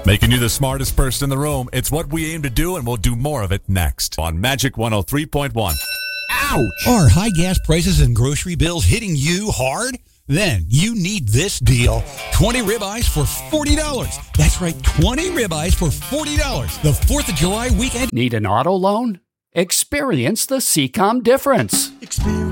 Making you the smartest person in the room. It's what we aim to do, and we'll do more of it next on Magic 103.1. Ouch! Are high gas prices and grocery bills hitting you hard? Then you need this deal. 20 ribeyes for $40. That's right, 20 ribeyes for $40. The 4th of July weekend. Need an auto loan? Experience the CCOM difference. Experience